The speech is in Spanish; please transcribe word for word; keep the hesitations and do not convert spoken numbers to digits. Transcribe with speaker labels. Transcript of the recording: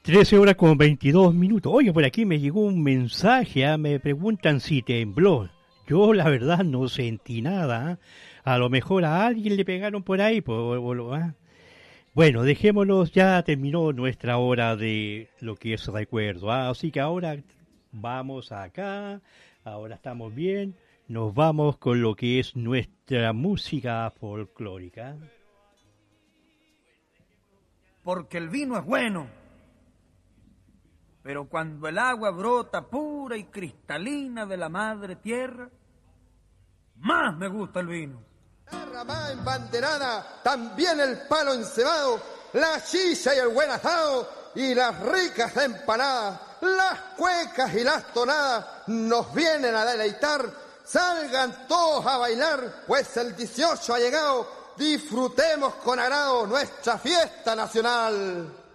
Speaker 1: trece horas con veintidós minutos. Oye, por aquí me llegó un mensaje, ¿ah? Me preguntan si tembló. Yo la verdad no sentí nada. ¿Ah? A lo mejor a alguien le pegaron por ahí. Por, o lo- ¿ah? Bueno, dejémonos, ya terminó nuestra hora de lo que es recuerdo. ¿Ah? Así que ahora vamos acá, ahora estamos bien. Nos vamos con lo que es nuestra música folclórica.
Speaker 2: Porque el vino es bueno, pero cuando el agua brota pura y cristalina de la madre tierra, más me gusta el vino.
Speaker 3: La ramá embanderada, también el palo encebado, la chicha y el buen asado, y las ricas empanadas, las cuecas y las tonadas nos vienen a deleitar. Salgan todos a bailar, pues el dieciocho ha llegado. Disfrutemos con agrado nuestra fiesta nacional.